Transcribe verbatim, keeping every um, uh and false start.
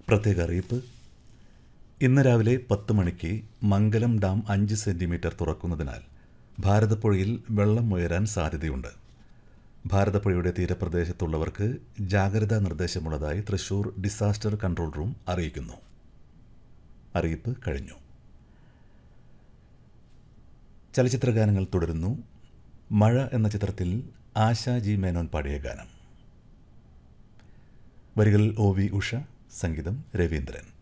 പ്രത്യേക അറിയിപ്പ്. ഇന്ന് രാവിലെ പത്ത് മണിക്ക് മംഗലം ഡാം അഞ്ച് സെൻറ്റിമീറ്റർ തുറക്കുന്നതിനാൽ ഭാരതപ്പുഴയിൽ വെള്ളം ഉയരാൻ സാധ്യതയുണ്ട്. ഭാരതപ്പുഴയുടെ തീരപ്രദേശത്തുള്ളവർക്ക് ജാഗ്രതാ നിർദ്ദേശമുള്ളതായി തൃശൂർ ഡിസാസ്റ്റർ കൺട്രോൾ റൂം അറിയിക്കുന്നു. അറിയിപ്പ് കഴിഞ്ഞു. ചലച്ചിത്രഗാനങ്ങൾ തുടരുന്നു. മഴ എന്ന ചിത്രത്തിൽ ആശാ ജി മേനോൻ പാടിയ ഗാനം. വരികൾ ഒ വി ഉഷ, സംഗീതം രവീന്ദ്രൻ.